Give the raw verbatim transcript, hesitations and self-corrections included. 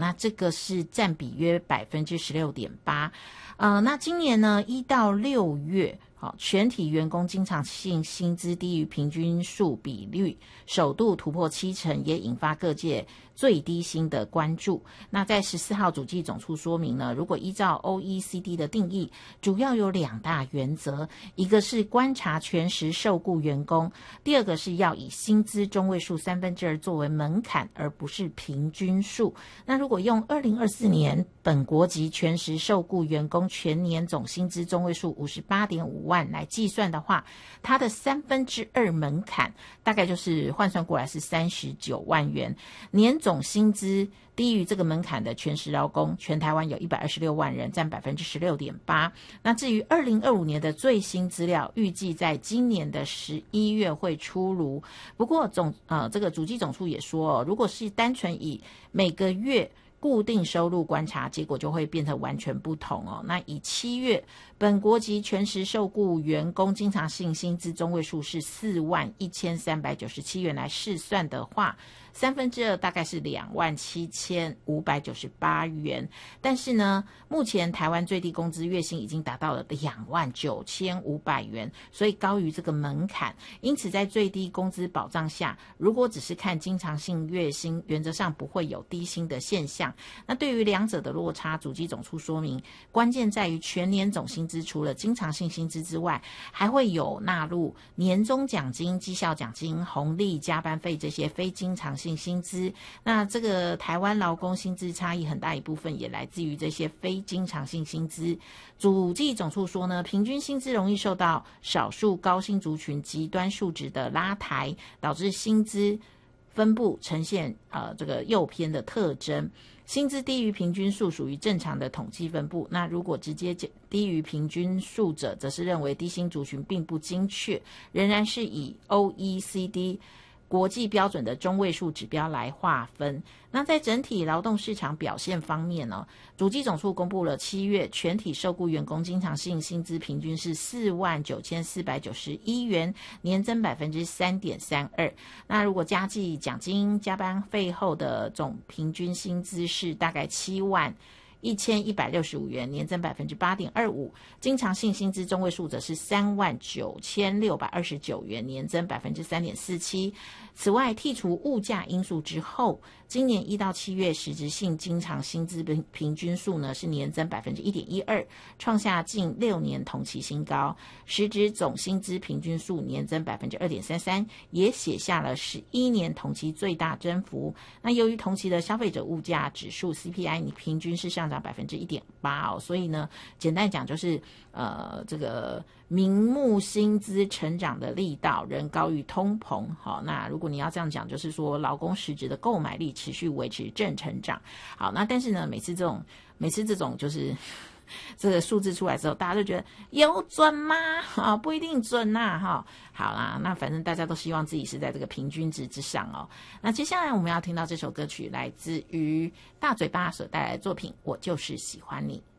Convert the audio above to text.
那这个是占比约百分之十六点八。呃，那今年呢，一到六月。好，全体员工经常性薪资低于平均数比率首度突破七成，也引发各界最低薪的关注。那在十四号主计总处说明呢，如果依照 O E C D 的定义，主要有两大原则，一个是观察全时受雇员工，第二个是要以薪资中位数三分之二作为门槛，而不是平均数。那如果用二零二四年本国籍全时受雇员工全年总薪资中位数五十八点五万来计算的话，它的三分之二门槛大概就是换算过来是三十九万元。年总薪资低于这个门槛的全时劳工，全台湾有一百二十六万人，占百分之十六点八。那至于二零二五年的最新资料，预计在今年的十一月会出炉。不过总呃这个主计总处也说、哦，如果是单纯以每个月固定收入观察，结果就会变成完全不同哦。那以七月本国籍全时受雇员工经常性薪资中位数是四万一千三百九十七元来试算的话，三分之二大概是两万七千五百九十八元。但是呢，目前台湾最低工资月薪已经达到了两万九千五百元，所以高于这个门槛。因此在最低工资保障下，如果只是看经常性月薪，原则上不会有低薪的现象。那对于两者的落差，主计总处说明，关键在于全年总薪资除了经常性薪资之外，还会有纳入年终奖金、绩效奖金、红利、加班费这些非经常性薪资。那这个台湾劳工薪资差异很大一部分也来自于这些非经常性薪资。主计总处说呢，平均薪资容易受到少数高薪族群极端数值的拉抬，导致薪资分布呈现呃这个右偏的特征。薪资低于平均数属于正常的统计分布，那如果直接低于平均数者，则是认为低薪族群并不精确，仍然是以 O E C D 国际标准的中位数指标来划分。那在整体劳动市场表现方面呢，主计总处公布了七月全体受雇员工经常性薪资平均是四万九千四百九十一元，年增百分之三点三二。那如果加计奖金、加班费后的总平均薪资是大概七万一千一百六十五元，年增百分之八点二五。经常性薪资中位数则是三万九千六百二十九元，年增百分之三点四七。此外，剔除物价因素之后，今年一到七月实质性经常薪资平均数呢是年增百分之一点一二，创下近六年同期新高。实质总薪资平均数年增百分之二点三三，也写下了十一年同期最大增幅。那由于同期的消费者物价指数 C P I 你平均是上涨百分之一点八哦，所以呢，简单讲就是呃这个名目薪资成长的力道仍高于通膨。好，那如果你要这样讲，就是说劳工实质的购买力持续维持正成长。好，那但是呢，每次这种每次这种就是这个数字出来之后，大家都觉得有准吗？啊，不一定准呐、啊，哈。好啦，那反正大家都希望自己是在这个平均值之上哦。那接下来我们要听到这首歌曲，来自于大嘴巴所带来的作品《我就是喜欢你》。